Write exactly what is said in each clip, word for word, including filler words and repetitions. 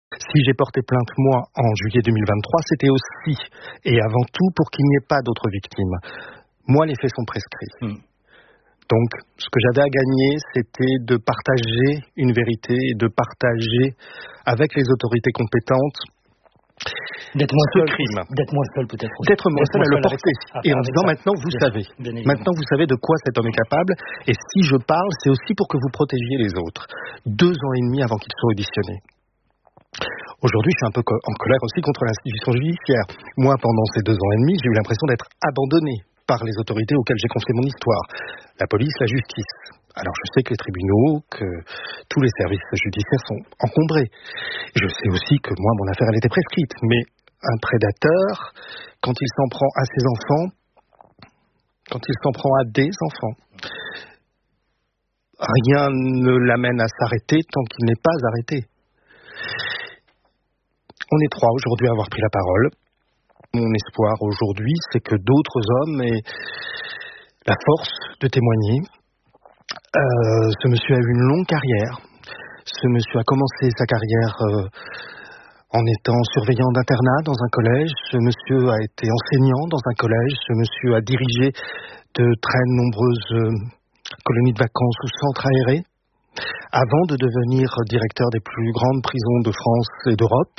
Si j'ai porté plainte, moi, en juillet deux mille vingt-trois, c'était aussi, et avant tout, pour qu'il n'y ait pas d'autres victimes. Moi, les faits sont prescrits. Mmh. Donc, ce que j'avais à gagner, c'était de partager une vérité, de partager avec les autorités compétentes d'être moins ce seul, crime. D'être moins seul peut-être. Aussi. D'être moins seul à le porter. Ah, et en disant, ça. maintenant, vous bien savez. Bien maintenant, vous savez de quoi cet homme est capable. Et si je parle, c'est aussi pour que vous protégiez les autres. Deux ans et demi avant qu'il soit auditionné. Aujourd'hui, je suis un peu en colère aussi contre l'institution judiciaire. Moi, pendant ces deux ans et demi, j'ai eu l'impression d'être abandonné par les autorités auxquelles j'ai confié mon histoire. La police, la justice. Alors, je sais que les tribunaux, que tous les services judiciaires sont encombrés. Et je sais aussi que moi, mon affaire, elle était prescrite. Mais un prédateur, quand il s'en prend à ses enfants, quand il s'en prend à des enfants, rien ne l'amène à s'arrêter tant qu'il n'est pas arrêté. On est trois aujourd'hui à avoir pris la parole. Mon espoir aujourd'hui, c'est que d'autres hommes aient la force de témoigner. Euh, ce monsieur a eu une longue carrière. Ce monsieur a commencé sa carrière euh, en étant surveillant d'internat dans un collège. Ce monsieur a été enseignant dans un collège. Ce monsieur a dirigé de très nombreuses euh, colonies de vacances ou centres aérés, avant de devenir directeur des plus grandes prisons de France et d'Europe,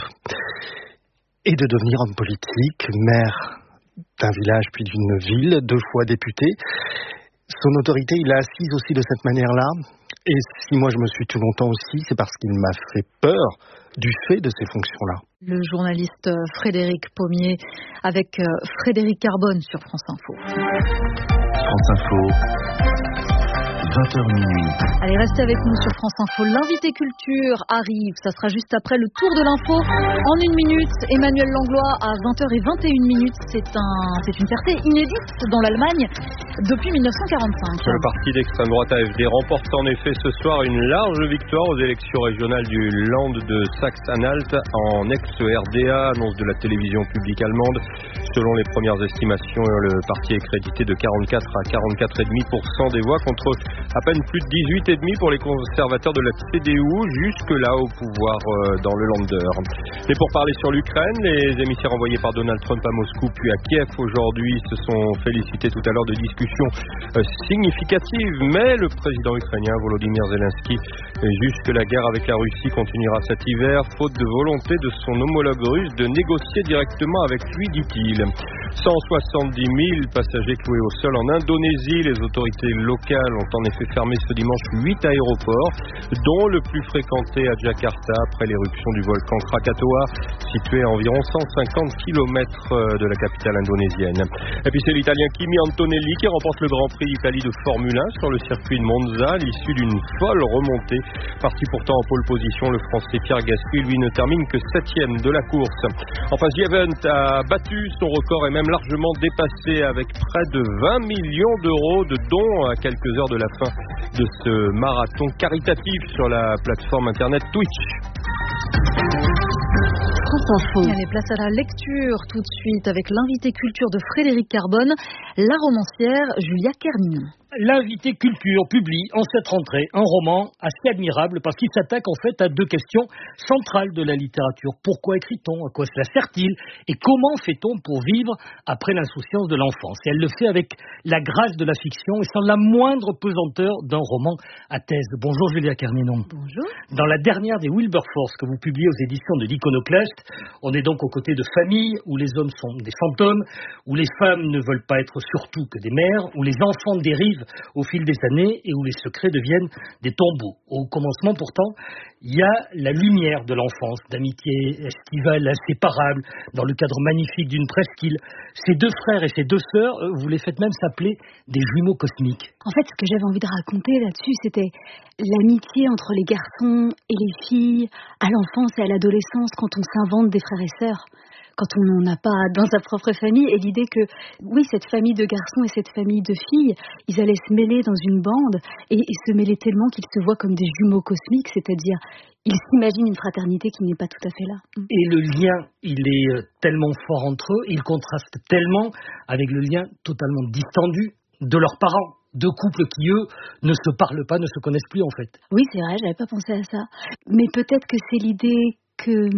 et de devenir homme politique, maire d'un village puis d'une ville, deux fois député. Son autorité, il l'a assise aussi de cette manière-là, et si moi je me suis tout longtemps aussi, c'est parce qu'il m'a fait peur du fait de ces fonctions-là. Le journaliste Frédéric Pommier avec Frédéric Carbone sur France Info. France Info. vingt heures minuit. Allez, restez avec nous sur France Info. L'invité culture arrive. Ça sera juste après le tour de l'info. En une minute, Emmanuel Langlois à vingt heures vingt et une minutes. C'est un, c'est une percée inédite dans l'Allemagne depuis mille neuf cent quarante-cinq. Le parti d'extrême droite A F D remporte en effet ce soir une large victoire aux élections régionales du Land de Saxe-Anhalt en ex-R D A, annonce de la télévision publique allemande. Selon les premières estimations, le parti est crédité de quarante-quatre à quarante-quatre virgule cinq pour cent des voix contre à peine plus de dix-huit virgule cinq pour les conservateurs de la C D U, jusque-là au pouvoir dans le Länder. Et pour parler sur l'Ukraine, les émissaires envoyés par Donald Trump à Moscou puis à Kiev aujourd'hui se sont félicités tout à l'heure de discussions significatives, mais le président ukrainien Volodymyr Zelensky juge que la guerre avec la Russie continuera cet hiver, faute de volonté de son homologue russe de négocier directement avec lui, dit-il. cent soixante-dix mille passagers cloués au sol en Indonésie. Les autorités locales ont en effet fermé ce dimanche huit aéroports, dont le plus fréquenté à Jakarta après l'éruption du volcan Krakatoa, situé à environ cent cinquante kilomètres de la capitale indonésienne. Et puis c'est l'Italien Kimi Antonelli qui remporte le Grand Prix d'Italie de Formule un sur le circuit de Monza, à l'issue d'une folle remontée. Parti pourtant en pole position, le Français Pierre Gasly, lui, ne termine que septième de la course. Enfin, The Event a battu son record et même largement dépassé avec près de vingt millions d'euros de dons à quelques heures de la fin de ce marathon caritatif sur la plateforme internet Twitch. Allez, place à la lecture tout de suite avec l'invité culture de Frédéric Carbone, la romancière Julia Kerninon. L'invité culture publie en cette rentrée un roman assez admirable parce qu'il s'attaque en fait à deux questions centrales de la littérature. Pourquoi écrit-on? À quoi cela sert-il? Et comment fait-on pour vivre après l'insouciance de l'enfance? Et elle le fait avec la grâce de la fiction et sans la moindre pesanteur d'un roman à thèse. Bonjour Julia Kerninon. Bonjour. Dans la dernière des Wilberforce que vous publiez aux éditions de l'Iconoclaste, on est donc aux côtés de familles où les hommes sont des fantômes, où les femmes ne veulent pas être surtout que des mères, où les enfants dérivent au fil des années et où les secrets deviennent des tombeaux. Au commencement, pourtant, il y a la lumière de l'enfance, d'amitié estivale inséparable, dans le cadre magnifique d'une presqu'île. Ces deux frères et ces deux sœurs, vous les faites même s'appeler des jumeaux cosmiques. En fait, ce que j'avais envie de raconter là-dessus, c'était l'amitié entre les garçons et les filles, à l'enfance et à l'adolescence, quand on s'invente des frères et sœurs. Quand on n'en a pas dans sa propre famille, et l'idée que, oui, cette famille de garçons et cette famille de filles, ils allaient se mêler dans une bande, et, et se mêler tellement qu'ils se voient comme des jumeaux cosmiques, c'est-à-dire, ils s'imaginent une fraternité qui n'est pas tout à fait là. Et le lien, il est tellement fort entre eux, il contraste tellement avec le lien totalement distendu de leurs parents. Deux couples qui, eux, ne se parlent pas, ne se connaissent plus, en fait. Oui, c'est vrai, j'avais pas pensé à ça. Mais peut-être que c'est l'idée que